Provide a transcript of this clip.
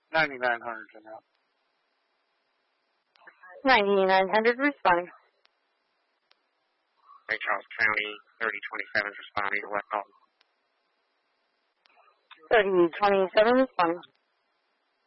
9900 in out. 9900 responding. Ray Charles County, 3027 is responding to West Alton. 3027 responding.